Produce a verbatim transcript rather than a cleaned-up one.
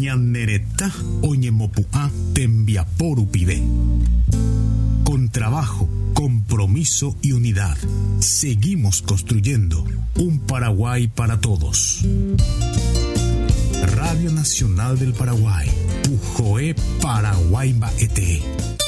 Ñanereta Oñemopuá Tembiaporupide. Con trabajo, compromiso y unidad, seguimos construyendo un Paraguay para todos. Radio Nacional del Paraguay, Pujoé Paraguay Baete.